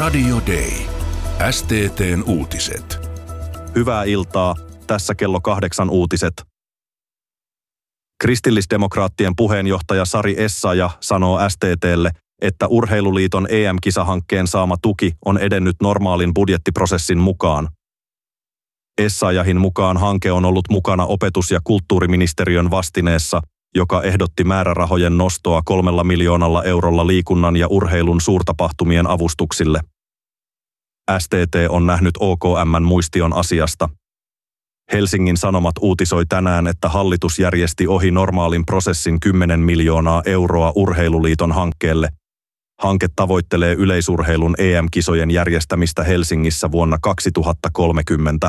Radio Day. STT:n uutiset. Hyvää iltaa. Tässä kello 8 uutiset. Kristillisdemokraattien puheenjohtaja Sari Essayah sanoo STT:lle, että Urheiluliiton EM-kisahankkeen saama tuki on edennyt normaalin budjettiprosessin mukaan. Essayahin mukaan hanke on ollut mukana opetus- ja kulttuuriministeriön vastineessa, joka ehdotti määrärahojen nostoa 3 miljoonalla eurolla liikunnan ja urheilun suurtapahtumien avustuksille. STT on nähnyt OKM:n muistion asiasta. Helsingin Sanomat uutisoi tänään, että hallitus järjesti ohi normaalin prosessin 10 miljoonaa euroa Urheiluliiton hankkeelle. Hanke tavoittelee yleisurheilun EM-kisojen järjestämistä Helsingissä vuonna 2030.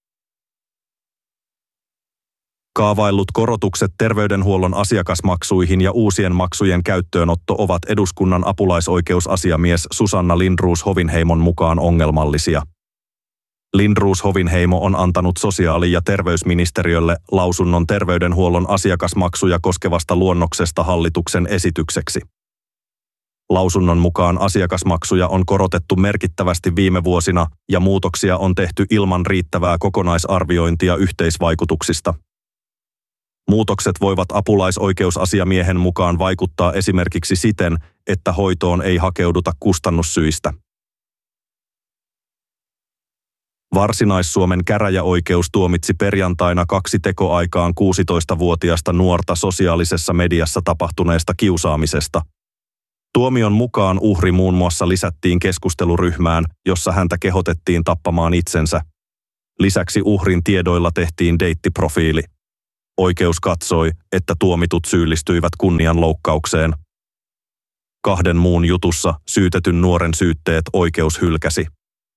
Kaavaillut korotukset terveydenhuollon asiakasmaksuihin ja uusien maksujen käyttöönotto ovat eduskunnan apulaisoikeusasiamies Susanna Lindroos-Hovinheimon mukaan ongelmallisia. Lindroos-Hovinheimo on antanut sosiaali- ja terveysministeriölle lausunnon terveydenhuollon asiakasmaksuja koskevasta luonnoksesta hallituksen esitykseksi. Lausunnon mukaan asiakasmaksuja on korotettu merkittävästi viime vuosina ja muutoksia on tehty ilman riittävää kokonaisarviointia yhteisvaikutuksista. Muutokset voivat apulaisoikeusasiamiehen mukaan vaikuttaa esimerkiksi siten, että hoitoon ei hakeuduta kustannussyistä. Varsinais-Suomen käräjäoikeus tuomitsi perjantaina 2 tekoaikaan 16-vuotiasta nuorta sosiaalisessa mediassa tapahtuneesta kiusaamisesta. Tuomion mukaan uhri muun muassa lisättiin keskusteluryhmään, jossa häntä kehotettiin tappamaan itsensä. Lisäksi uhrin tiedoilla tehtiin deittiprofiili. Oikeus katsoi, että tuomitut syyllistyivät kunnianloukkaukseen. 2 muun jutussa syytetyn nuoren syytteet oikeus hylkäsi.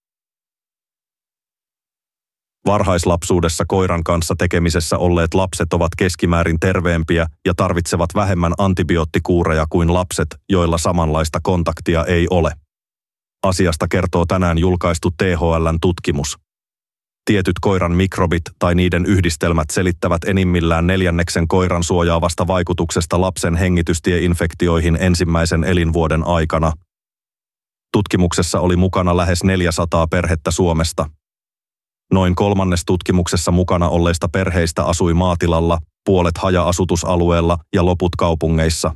Varhaislapsuudessa koiran kanssa tekemisessä olleet lapset ovat keskimäärin terveempiä ja tarvitsevat vähemmän antibioottikuureja kuin lapset, joilla samanlaista kontaktia ei ole. Asiasta kertoo tänään julkaistu THL:n tutkimus. Tietyt koiran mikrobit tai niiden yhdistelmät selittävät enimmillään 1/4 koiran suojaavasta vaikutuksesta lapsen hengitystieinfektioihin ensimmäisen elinvuoden aikana. Tutkimuksessa oli mukana lähes 400 perhettä Suomesta. Noin 1/3 tutkimuksessa mukana olleista perheistä asui maatilalla, puolet haja-asutusalueella ja loput kaupungeissa.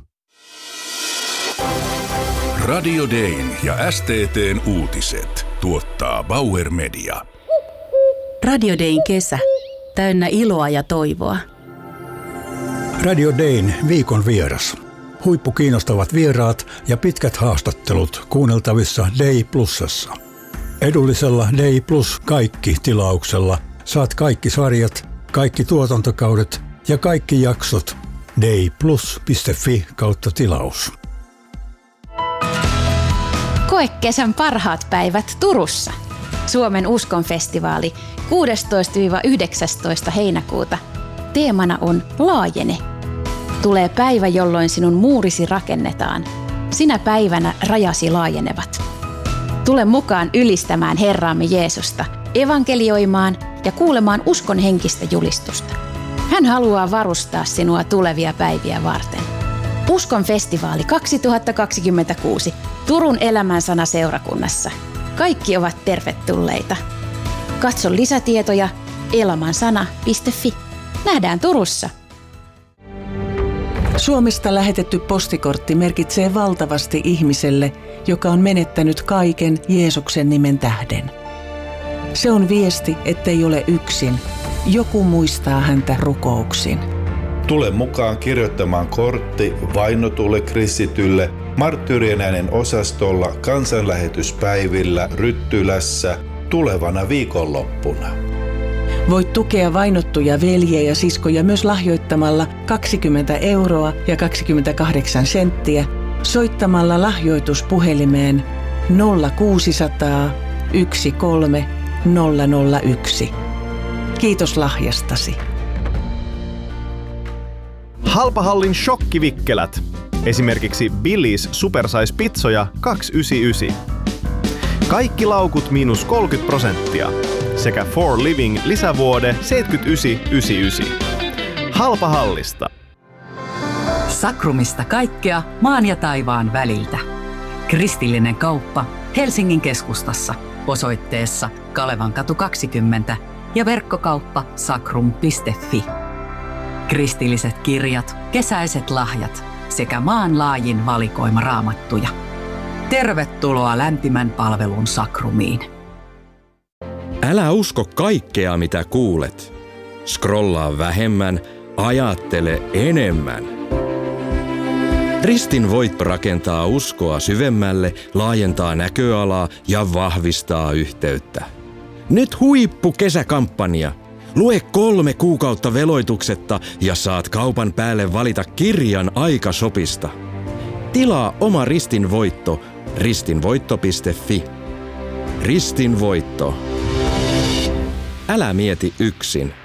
Radio Dayn ja STT:n uutiset tuottaa Bauer Media. Radio Dayn kesä. Täynnä iloa ja toivoa. Radio Dayn viikon vieras. Huippukiinnostavat vieraat ja pitkät haastattelut kuunneltavissa Day Plusassa. Edullisella Day Plus kaikki -tilauksella saat kaikki sarjat, kaikki tuotantokaudet ja kaikki jaksot dayplus.fi/tilaus. Koe kesän parhaat päivät Turussa. Suomen uskonfestivaali 16-19 heinäkuuta. Teemana on Laajene. Tulee päivä, jolloin sinun muurisi rakennetaan. Sinä päivänä rajasi laajenevat. Tule mukaan ylistämään Herraamme Jeesusta, evankelioimaan ja kuulemaan uskon henkistä julistusta. Hän haluaa varustaa sinua tulevia päiviä varten. Uskonfestivaali 2026 Turun Elämänsana seurakunnassa. Kaikki ovat tervetulleita. Katso lisätietoja elamansana.fi. Nähdään Turussa. Suomesta lähetetty postikortti merkitsee valtavasti ihmiselle, joka on menettänyt kaiken Jeesuksen nimen tähden. Se on viesti, ettei ole yksin. Joku muistaa häntä rukouksin. Tule mukaan kirjoittamaan kortti vainotulle kristitylle Marttyyrien äänen osastolla kansanlähetyspäivillä Ryttylässä tulevana viikonloppuna. Voit tukea vainottuja veljiä ja siskoja myös lahjoittamalla 20 € ja 28 senttiä soittamalla lahjoituspuhelimeen 0600 13 001. Kiitos lahjastasi. Halpahallin shokkivikkelät. Esimerkiksi Billy's Supersize-pitsoja 2,99. Kaikki laukut -30% sekä For Living lisävuode 79,99. Halpahallista. Sakrumista kaikkea maan ja taivaan väliltä. Kristillinen kauppa Helsingin keskustassa osoitteessa Kalevankatu 20 ja verkkokauppa sakrum.fi. Kristilliset kirjat, kesäiset lahjat sekä maanlaajin valikoima raamattuja. Tervetuloa lämpimän palvelun Sakrumiin. Älä usko kaikkea, mitä kuulet. Scrollaa vähemmän, ajattele enemmän. Ristin voitto rakentaa uskoa syvemmälle, laajentaa näköalaa ja vahvistaa yhteyttä. Nyt huippukesäkampanja. Lue 3 kuukautta veloituksetta ja saat kaupan päälle valita kirjan Aikashopista. Tilaa oma Ristin voitto ristinvoitto.fi. Ristin voitto. Älä mieti yksin.